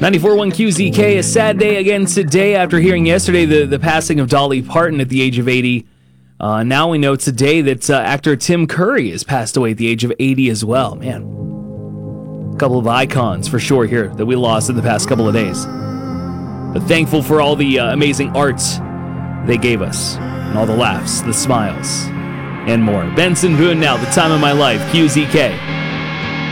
94.1 QZK, a sad day again today after hearing yesterday the passing of Dolly Parton at the age of 80. Now we know today that actor Tim Curry has passed away at the age of 80 as well. Man, a couple of icons for sure here that we lost in the past couple of days. But thankful for all the amazing art they gave us, and all the laughs, the smiles, and more. Benson Boone now, The Time of My Life, QZK.